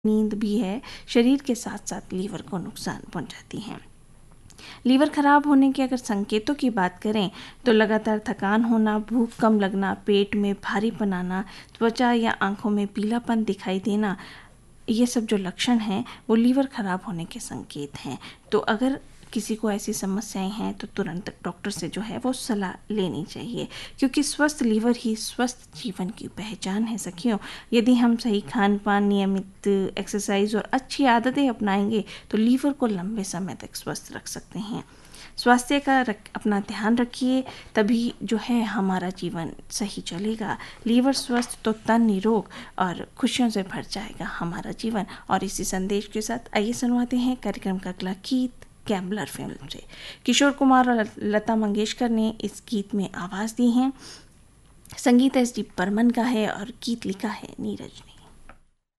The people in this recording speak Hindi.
नींद भी है, शरीर के साथ साथ लीवर को नुकसान पहुंचाती हैं। लीवर खराब होने के अगर संकेतों की बात करें तो लगातार थकान होना, भूख कम लगना, पेट में भारीपन आना, त्वचा या आंखों में पीलापन दिखाई देना, ये सब जो लक्षण हैं वो लीवर खराब होने के संकेत हैं। तो अगर किसी को ऐसी समस्याएं हैं तो तुरंत डॉक्टर से जो है वो सलाह लेनी चाहिए, क्योंकि स्वस्थ लीवर ही स्वस्थ जीवन की पहचान है सखियों। यदि हम सही खान पान, नियमित एक्सरसाइज और अच्छी आदतें अपनाएंगे तो लीवर को लंबे समय तक स्वस्थ रख सकते हैं। स्वास्थ्य का अपना ध्यान रखिए, तभी जो है हमारा जीवन सही चलेगा। लीवर स्वस्थ तो तन निरोग और खुशियों से भर जाएगा हमारा जीवन। और इसी संदेश के साथ आइए सुनवाते हैं कार्यक्रम का अगला गीत गैम्बलर फिल्म से। किशोर कुमार और लता मंगेशकर ने इस गीत में आवाज़ दी है। संगीत एस डी बर्मन का है और गीत लिखा है नीरज ने।